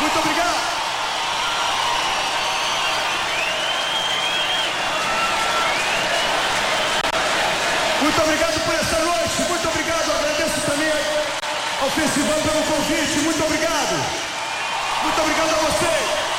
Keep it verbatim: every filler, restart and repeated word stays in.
Muito obrigado. Muito obrigado por essa noite. Muito obrigado. Agradeço também ao festival pelo convite. Muito obrigado. Muito obrigado a vocês.